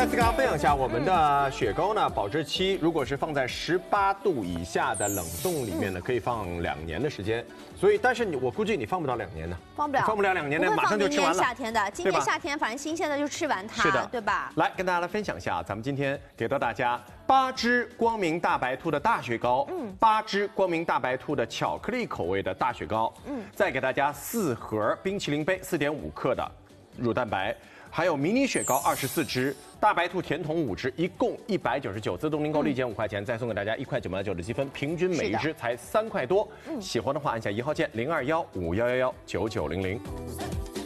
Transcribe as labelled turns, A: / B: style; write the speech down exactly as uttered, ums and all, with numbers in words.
A: 次跟大家分享一下，我们的雪糕呢，保质期如果是放在十八度以下的冷冻里面呢，可以放两年的时间。所以，但是你我估计你放不到两年呢，
B: 放不了，
A: 放不了两年呢，马上就吃完了。
B: 夏天的，今年夏天反正新鲜的就吃完它，
A: 是的，
B: 对吧？
A: 来跟大家来分享一下，咱们今天给到大家八只光明大白兔的大雪糕，嗯，八只光明大白兔的巧克力口味的大雪糕，嗯，再给大家四盒冰淇淋杯四点五克的乳蛋白。还有迷你雪糕二十四只，大白兔甜筒五只，一共一百九十九，自动零购立减五块钱，再送给大家一块九毛九的积分，平均每一只才三块多。喜欢的话按下一号键零二幺五幺幺幺九九零零。